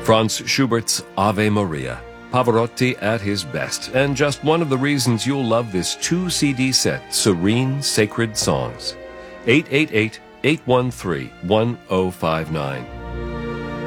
Franz Schubert's Ave Maria, Pavarotti at his best, and just one of the reasons you'll love this 2-CD set, Serene Sacred Songs. 888-813-1059.